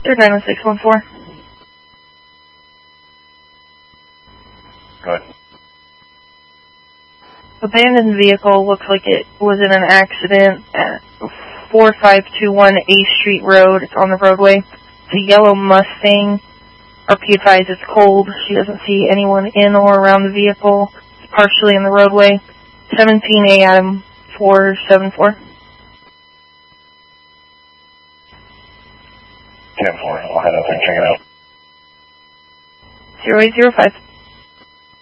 Third 90614. Go ahead. Abandoned vehicle looks like it was in an accident at 4521 A Street Road. It's on the roadway. It's a yellow Mustang. RP advised it's cold. She doesn't see anyone in or around the vehicle. It's partially in the roadway. 17A Adam 474. 10-4. I'll head up and check it out. 0805.